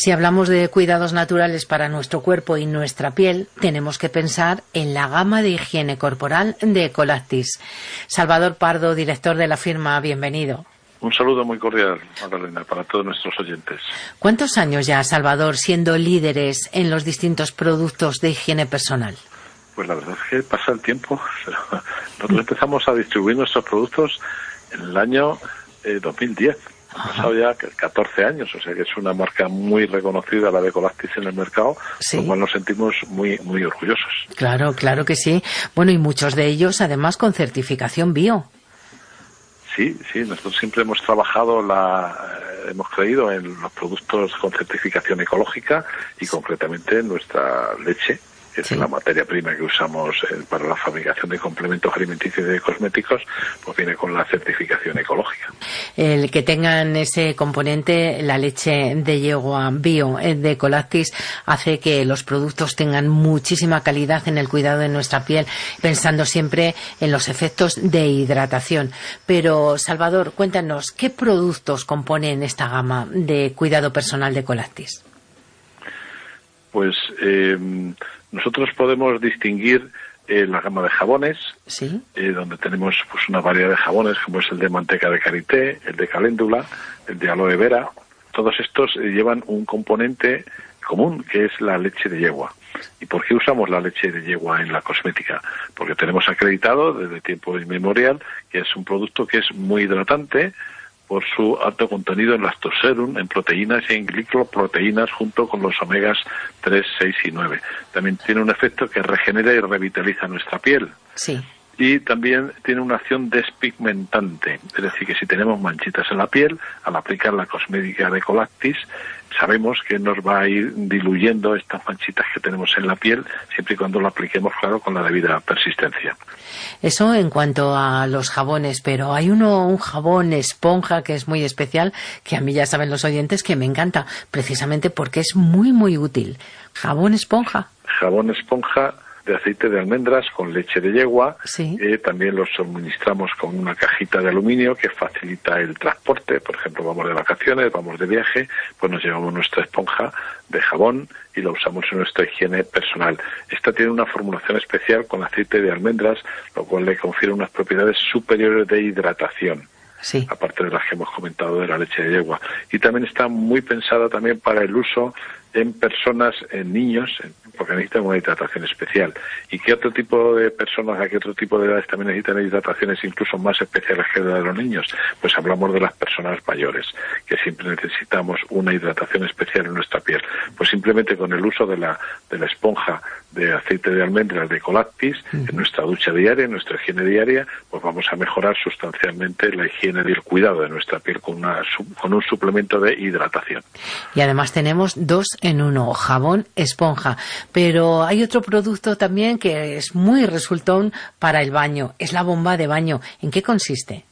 Si hablamos de cuidados naturales para nuestro cuerpo y nuestra piel, tenemos que pensar en la gama de higiene corporal de Ecolactis. Salvador Pardo, director de la firma, bienvenido. Un saludo muy cordial, Magdalena, para todos nuestros oyentes. ¿Cuántos años ya, Salvador, siendo líderes en los distintos productos de higiene personal? Pues la verdad es que pasa el tiempo. Nosotros empezamos a distribuir nuestros productos en el año 2010. Han pasado ya 14 años, o sea que es una marca muy reconocida, la de Ecolactis, en el mercado, sí, con lo cual nos sentimos muy orgullosos. Claro que sí. Bueno, y muchos de ellos además con certificación bio. Sí, nosotros siempre hemos trabajado, hemos creído en los productos con certificación ecológica y concretamente en nuestra leche, que es la materia prima que usamos para la fabricación de complementos alimenticios y de cosméticos, pues viene con la certificación ecológica. El que tengan ese componente, la leche de yegua bio de Ecolactis, hace que los productos tengan muchísima calidad en el cuidado de nuestra piel, pensando siempre en los efectos de hidratación. Pero, Salvador, cuéntanos, ¿qué productos componen esta gama de cuidado personal de Ecolactis? Pues nosotros podemos distinguir la gama de jabones, ¿sí? Donde tenemos pues una variedad de jabones, como es el de manteca de karité, el de caléndula, el de aloe vera. Todos estos llevan un componente común, que es la leche de yegua. ¿Y por qué usamos la leche de yegua en la cosmética? Porque tenemos acreditado desde tiempo inmemorial que es un producto que es muy hidratante, por su alto contenido en lactoserum, en proteínas y en glicoproteínas, junto con los omegas 3, 6 y 9. También tiene un efecto que regenera y revitaliza nuestra piel. Sí. Y también tiene una acción despigmentante, es decir, que si tenemos manchitas en la piel, al aplicar la cosmética de Ecolactis, sabemos que nos va a ir diluyendo estas manchitas que tenemos en la piel, siempre y cuando lo apliquemos, claro, con la debida persistencia. Eso en cuanto a los jabones, pero hay un jabón esponja que es muy especial, que a mí ya saben los oyentes que me encanta, precisamente porque es muy útil. ¿Jabón esponja? Jabón esponja de aceite de almendras con leche de yegua. Sí. También los suministramos con una cajita de aluminio que facilita el transporte. Por ejemplo, vamos de vacaciones, vamos de viaje, pues nos llevamos nuestra esponja de jabón y la usamos en nuestra higiene personal. Esta tiene una formulación especial con aceite de almendras, lo cual le confiere unas propiedades superiores de hidratación. Sí. Aparte de las que hemos comentado de la leche de yegua. Y también está muy pensada también para el uso en personas, en niños, porque necesitan una hidratación especial. ¿Y qué otro tipo de personas, a qué otro tipo de edades también necesitan hidrataciones incluso más especiales que la de los niños? Pues hablamos de las personas mayores, que siempre necesitamos una hidratación especial en nuestra piel. Pues simplemente con el uso de la esponja de aceite de almendras de Ecolactis, en nuestra ducha diaria, en nuestra higiene diaria, pues vamos a mejorar sustancialmente la higiene y el cuidado de nuestra piel con un suplemento de hidratación. Y además tenemos 2 en 1, jabón esponja. Pero hay otro producto también que es muy resultón para el baño, es la bomba de baño. ¿En qué consiste?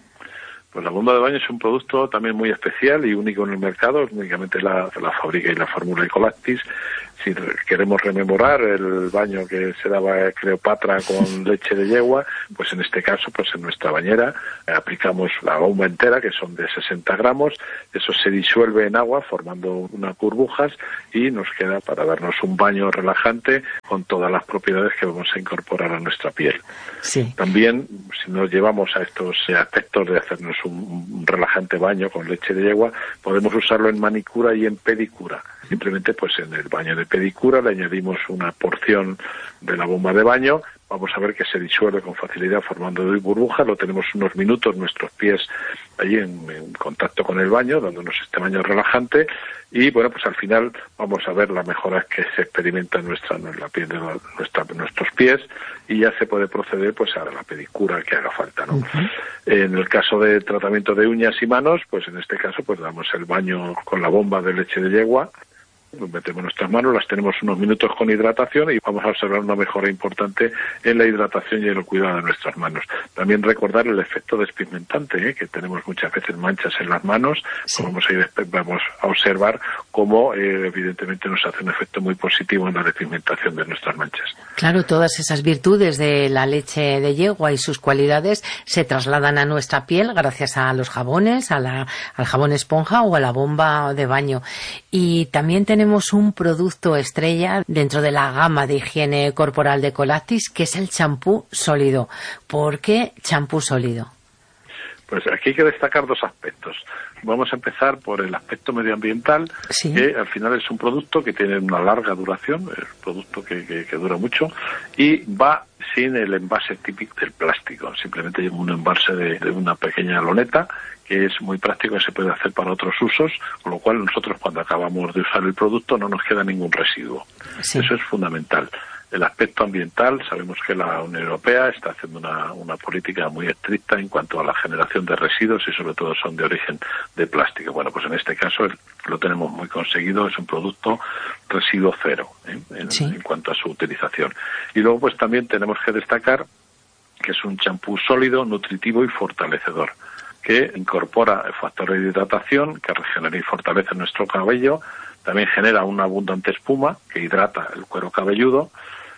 Pues la bomba de baño es un producto también muy especial y único en el mercado, únicamente la fabrica y la formula Ecolactis. Si queremos rememorar el baño que se daba Cleopatra con leche de yegua, pues en este caso, pues en nuestra bañera aplicamos la bomba entera, que son de 60 gramos, eso se disuelve en agua formando unas burbujas y nos queda para darnos un baño relajante con todas las propiedades que vamos a incorporar a nuestra piel. Sí. También, si nos llevamos a estos aspectos de hacernos un relajante baño con leche de yegua, podemos usarlo en manicura y en pedicura. Simplemente pues en el baño de pedicura le añadimos una porción de la bomba de baño, vamos a ver que se disuelve con facilidad formando burbujas, lo tenemos unos minutos nuestros pies allí en contacto con el baño, dándonos este baño relajante y bueno, pues al final vamos a ver las mejoras que se experimentan en la piel de nuestros pies y ya se puede proceder pues a la pedicura que haga falta, ¿no? En el caso de tratamiento de uñas y manos, pues en este caso pues damos el baño con la bomba de leche de yegua Metemos nuestras manos, las tenemos unos minutos con hidratación y vamos a observar una mejora importante en la hidratación y en el cuidado de nuestras manos. También recordar el efecto despigmentante, que tenemos muchas veces manchas en las manos. Sí. Vamos a observar cómo evidentemente nos hace un efecto muy positivo en la despigmentación de nuestras manchas. Claro, todas esas virtudes de la leche de yegua y sus cualidades se trasladan a nuestra piel gracias a los jabones, al jabón esponja o a la bomba de baño. Y también tenemos un producto estrella dentro de la gama de higiene corporal de Colactis, que es el champú sólido. ¿Por qué champú sólido? Pues aquí hay que destacar dos aspectos. Vamos a empezar por el aspecto medioambiental, sí, que al final es un producto que tiene una larga duración, es un producto que dura mucho y va sin el envase típico del plástico. Simplemente lleva un envase de una pequeña loneta, que es muy práctico y se puede hacer para otros usos, con lo cual nosotros cuando acabamos de usar el producto no nos queda ningún residuo. Sí. Eso es fundamental. El aspecto ambiental, sabemos que la Unión Europea está haciendo una política muy estricta en cuanto a la generación de residuos y sobre todo son de origen de plástico. Bueno, pues en este caso lo tenemos muy conseguido, es un producto residuo cero en cuanto a su utilización. Y luego pues también tenemos que destacar que es un champú sólido, nutritivo y fortalecedor, que incorpora factores de hidratación que regenera y fortalece nuestro cabello, también genera una abundante espuma que hidrata el cuero cabelludo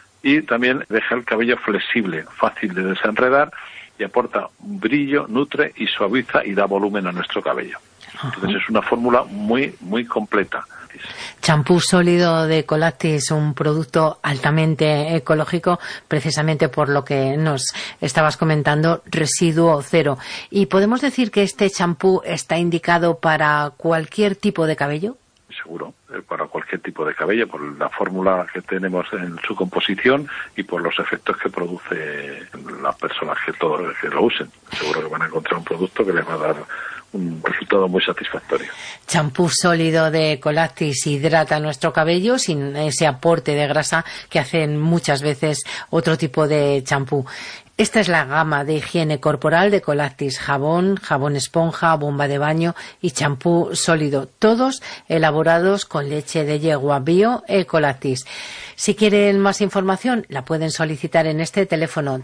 y también deja el cabello flexible, fácil de desenredar y aporta brillo, nutre y suaviza y da volumen a nuestro cabello. Entonces es una fórmula muy, muy completa. Champú sólido de Colactis, un producto altamente ecológico, precisamente por lo que nos estabas comentando, residuo cero. ¿Y podemos decir que este champú está indicado para cualquier tipo de cabello? Seguro, para cualquier tipo de cabello, por la fórmula que tenemos en su composición y por los efectos que produce las personas que lo usen. Seguro que van a encontrar un producto que les va a dar un resultado muy satisfactorio. Champú sólido de Colactis hidrata nuestro cabello sin ese aporte de grasa que hacen muchas veces otro tipo de champú. Esta es la gama de higiene corporal de Colactis: jabón, jabón esponja, bomba de baño y champú sólido, todos elaborados con leche de yegua bio Colactis. Si quieren más información, la pueden solicitar en este teléfono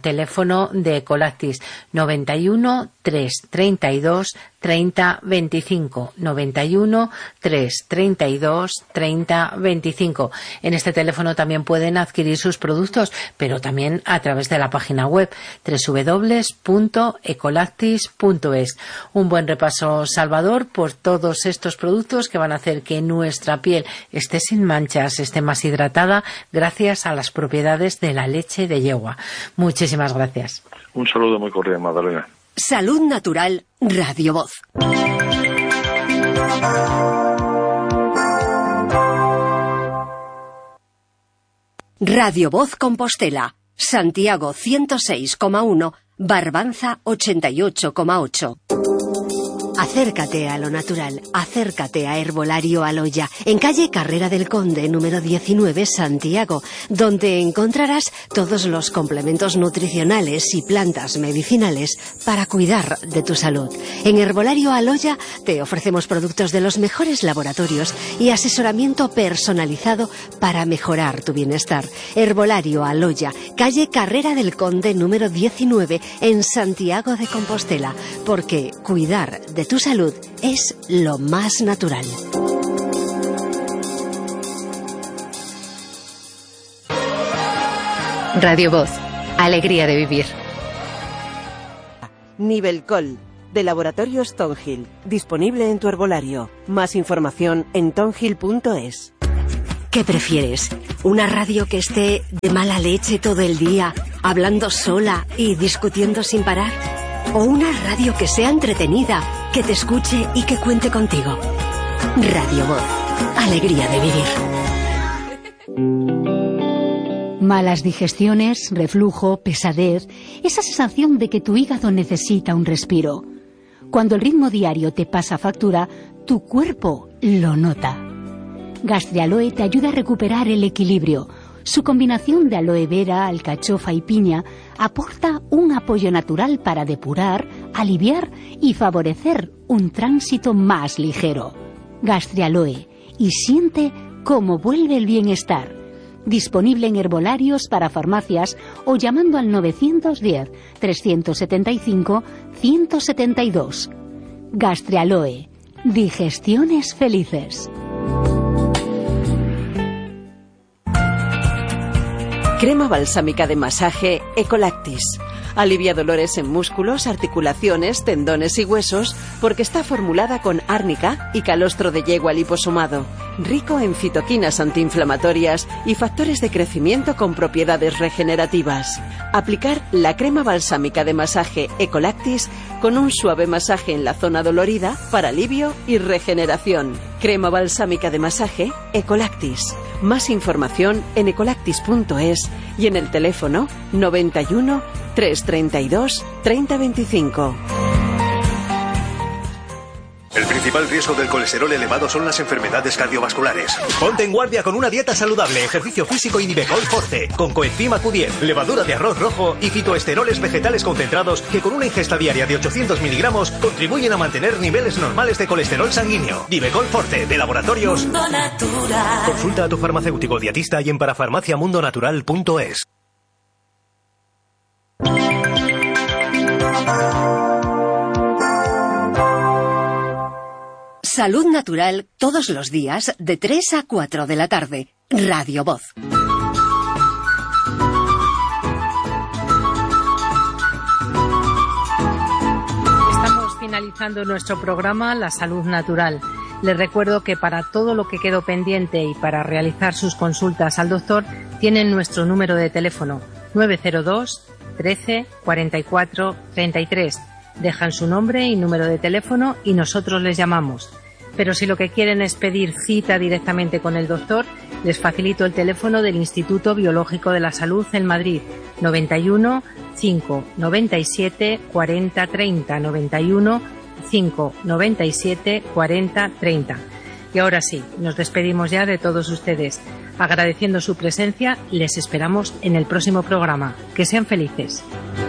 de Colactis, 91 332 30 25, 91 332 30 25. En este teléfono también pueden adquirir sus productos, pero también a través de la página web www.ecolactis.es. Un buen repaso, Salvador, por todos estos productos que van a hacer que nuestra piel esté sin manchas, esté más hidratada, gracias a las propiedades de la leche de yegua. Muchísimas gracias. Un saludo muy cordial, Magdalena. Salud Natural, Radio Voz. Radio Voz Compostela, Santiago 106,1, Barbanza 88,8. Acércate a lo natural, acércate a Herbolario Aloya, en calle Carrera del Conde, número 19, Santiago, donde encontrarás todos los complementos nutricionales y plantas medicinales para cuidar de tu salud. En Herbolario Aloya te ofrecemos productos de los mejores laboratorios y asesoramiento personalizado para mejorar tu bienestar. Herbolario Aloya, calle Carrera del Conde, número 19, en Santiago de Compostela, porque cuidar de tu salud es lo más natural. Radio Voz, alegría de vivir. Nivelcol, de Laboratorios Tongill, disponible en tu herbolario. Más información en tongill.es. ¿Qué prefieres? ¿Una radio que esté de mala leche todo el día, hablando sola y discutiendo sin parar? ¿O una radio que sea entretenida, que te escuche y que cuente contigo? Radio Voz, alegría de vivir. Malas digestiones, reflujo, pesadez, esa sensación de que tu hígado necesita un respiro. Cuando el ritmo diario te pasa factura, tu cuerpo lo nota. Gastrialoe te ayuda a recuperar el equilibrio. Su combinación de aloe vera, alcachofa y piña aporta un apoyo natural para depurar, aliviar y favorecer un tránsito más ligero. Gastrialoe, y siente cómo vuelve el bienestar. Disponible en herbolarios para farmacias o llamando al 910-375-172. Gastrialoe. Digestiones felices. Crema balsámica de masaje Ecolactis. Alivia dolores en músculos, articulaciones, tendones y huesos porque está formulada con árnica y calostro de yegua liposomado, rico en fitoquinas antiinflamatorias y factores de crecimiento con propiedades regenerativas. Aplicar la crema balsámica de masaje Ecolactis con un suave masaje en la zona dolorida para alivio y regeneración. Crema balsámica de masaje Ecolactis. Más información en ecolactis.es y en el teléfono 91 332 3025. El principal riesgo del colesterol elevado son las enfermedades cardiovasculares. Ponte en guardia con una dieta saludable, ejercicio físico y Nivecol Forte, con coenzima Q10, levadura de arroz rojo y fitoesteroles vegetales concentrados que con una ingesta diaria de 800 miligramos contribuyen a mantener niveles normales de colesterol sanguíneo. Nivecol Forte, de Laboratorios Mundo Natural. Consulta a tu farmacéutico dietista y en parafarmaciamundonatural.es. Salud Natural todos los días de 3 a 4 de la tarde. Radio Voz. Estamos finalizando nuestro programa La Salud Natural. Les recuerdo que para todo lo que quedó pendiente y para realizar sus consultas al doctor tienen nuestro número de teléfono 902 13 44 33. Dejan su nombre y número de teléfono y nosotros les llamamos. Pero si lo que quieren es pedir cita directamente con el doctor, les facilito el teléfono del Instituto Biológico de la Salud en Madrid, 91 5 97 40 30, 91 5 97 40 30. Y ahora sí, nos despedimos ya de todos ustedes. Agradeciendo su presencia, les esperamos en el próximo programa. Que sean felices.